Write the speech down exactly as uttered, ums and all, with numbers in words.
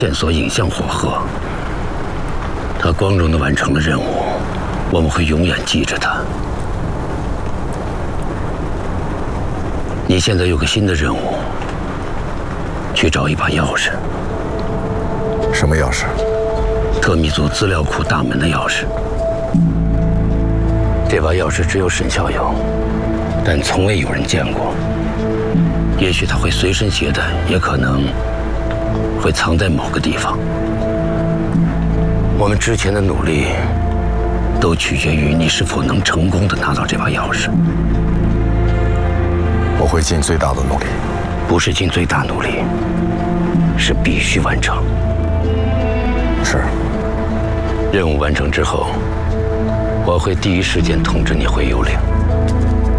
线索引向火鹤，他光荣地完成了任务，我们会永远记着他。你现在有个新的任务，去找一把钥匙。 什么钥匙？ 特密族资料库大门的钥匙。这把钥匙只有沈小有，但从未有人见过。也许他会随身携带，也可能会藏在某个地方。我们之前的努力，都取决于你是否能成功地拿到这把钥匙。 我会尽最大的努力。 不是尽最大努力，是必须完成。 是。 任务完成之后，我会第一时间通知你回幽灵。